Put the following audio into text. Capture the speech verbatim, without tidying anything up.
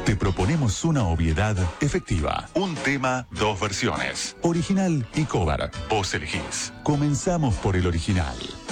Te proponemos una obviedad efectiva. Un tema, dos versiones. Original y cover. Vos elegís. Comenzamos por el original.